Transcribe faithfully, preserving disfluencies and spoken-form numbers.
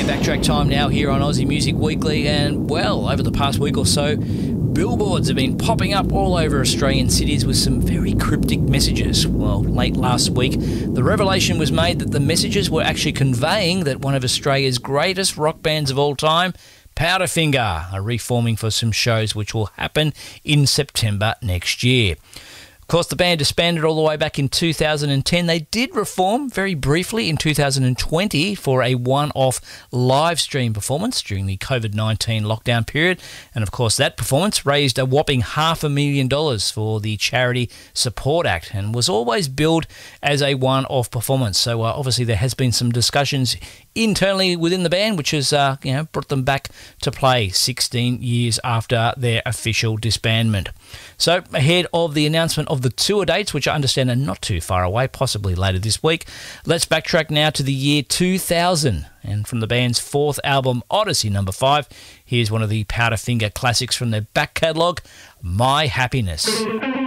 Yeah, backtrack time now here on Aussie Music Weekly, and well, over the past week or so, billboards have been popping up all over Australian cities with some very cryptic messages. Well, late last week, the revelation was made that the messages were actually conveying that one of Australia's greatest rock bands of all time, Powderfinger, are reforming for some shows which will happen in September next year. Of course, the band disbanded all the way back in two thousand ten. They did reform very briefly in two thousand twenty for a one-off live stream performance during the COVID nineteen lockdown period. And of course, that performance raised a whopping half a million dollars for the Charity Support Act and was always billed as a one-off performance. So uh, obviously there has been some discussions internally within the band, which has uh, you know brought them back to play sixteen years after their official disbandment. So ahead of the announcement of the tour dates, which I understand are not too far away, possibly later this week, let's backtrack now to the year two thousand. And from the band's fourth album, Odyssey number five, here's one of the Powderfinger classics from their back catalogue, My Happiness.